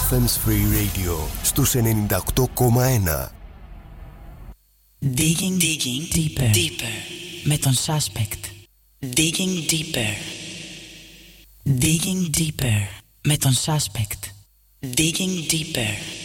Athens Free Radio στους 98,1. Digging deeper. Με τον Suspect. Digging deeper. Με τον Suspect. Digging deeper.